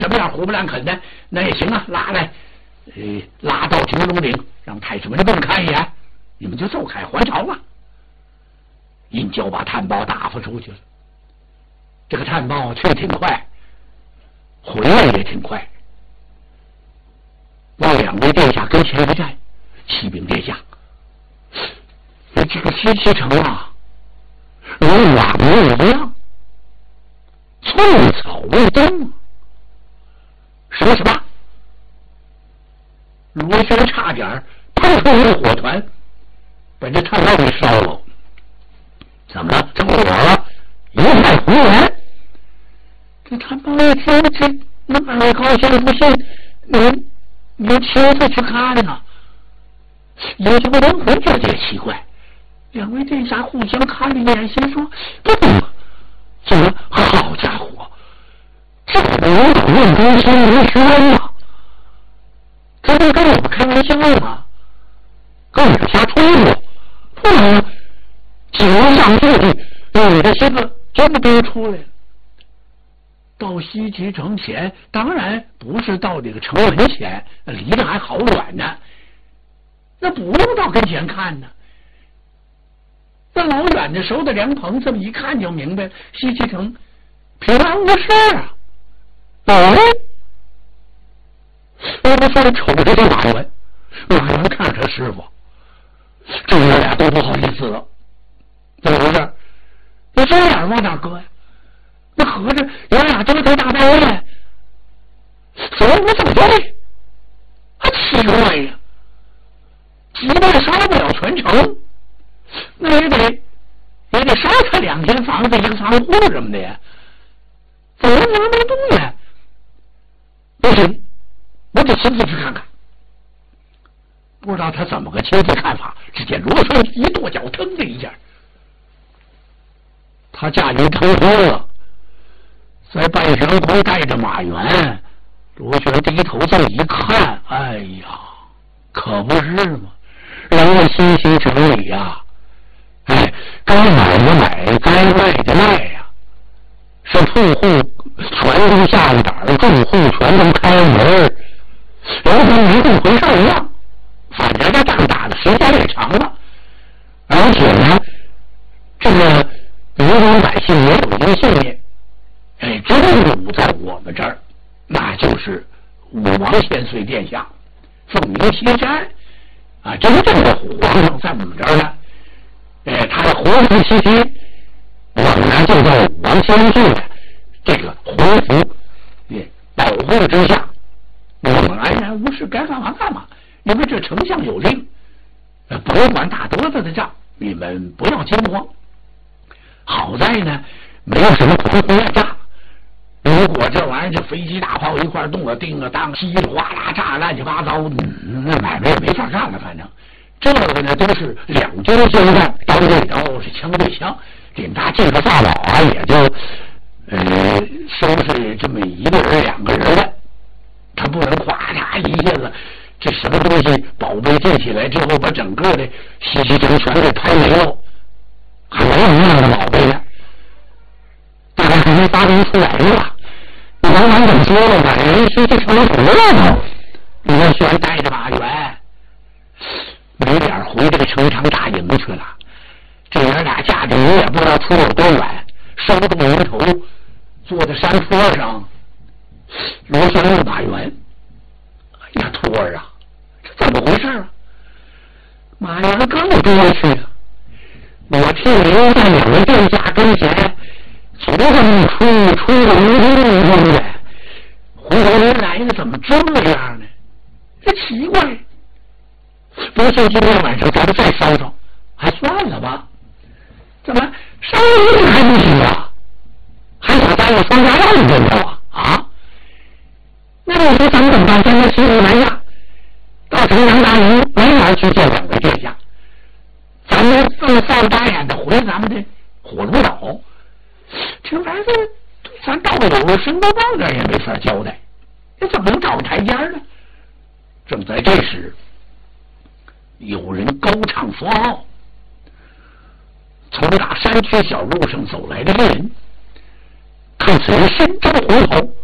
怎么样胡不乱啃的，那也行啊，拉到九龙岭，让太师们的们看一眼，你们就走开还朝啊。殷郊把探报打发出去了，这个探报去挺快，回来也挺快。往两位殿下跟前一站，启禀殿下，这个西岐城啊，如往日一样，寸草未动。说什么？罗旋差点喷出一个火团，把这探报给烧了。怎么了？着火了？一派胡言！这探报一听，这那二位高先不信，你亲自去看呐。也就灵魂觉得奇怪，两位殿下互相看了一眼，心说：不，怎么好家伙，这人口论中心无虚问呐！这不跟我们开玩笑吗？跟我们瞎吹我，不然几人上去的，你的身子这么多出来了。到西岐城前，当然不是到这个城门前，离得还好远呢。那不用到跟前看呢，那老远的守的凉棚，这么一看就明白，西岐城平安无事啊。我不说瞅着这马元，看着师傅，这爷俩都不好意思了。怎么回事？那这眼往哪搁呀？那合着爷俩这么大半夜，怎么不走对？奇怪呀！即便烧不了全城，那也得烧他2间房子，一个仓库什么的呀。怎么拿没动呢？不行，我得亲自去看看。不知道他怎么个亲自看法，只见罗旋一跺脚，腾的一下，他驾云腾空了，在半山坡带着马元。罗旋低头这么一看，哎呀，可不是吗？人家西岐城里呀，该买的买，该卖的卖呀，是富户全都下了胆，住户全都开门，人跟没这回事一样。反正这仗打的时间也长了，而且呢，这个民间百姓没有一个幸免，真武在我们这儿，那就是武王千岁殿下凤鸣西山啊，真正的皇上在我们这儿呢。他的皇服西岐，我们呢就在武王千岁的这个皇服保护之下，我们安然无事，该干嘛干嘛。因为这丞相有令，不管打多大的仗，你们不要惊慌。好在呢，没有什么狂轰滥炸。如果这玩意儿这飞机大炮一块动了，叮了当，稀里哗啦炸乱七八糟，那买卖也没法干了。反正这个呢，都是两军交战，刀对刀，是枪对枪，顶大这个大佬啊，也就收拾这么1个人2个人的，他不能咵嚓一下子。这什么东西宝贝建起来之后，把整个的西岐城全给拍没了，还没有那样的宝贝呢，大概还没发明出来吧。你甭管怎么说了吧，人西岐城挺热闹，罗旋带着马元没脸回这个城场打营去了。这爷俩驾着营也不知道出有多远，收着营头，坐在山坡上，罗旋问马元：哎呀，徒儿啊，这怎么回事啊？马元刚多去了，我替您在2位殿下跟前足这么出个名的，回头您来的怎么这样呢？这奇怪，不信今天晚上咱们再烧烧，还算了吧。怎么烧一还不行啊？还想带我双家让跟着我啊？那你说咱们怎么办？现在骑虎难下，到城阳大营没法去见2位殿下，咱们这么放大眼的回咱们的火炉岛，这玩意儿对咱道友申报报这也没法交代，这怎么能找个台阶呢？正在这时，有人高唱佛号，从打山区小路上走来的人，看此人身着红袍，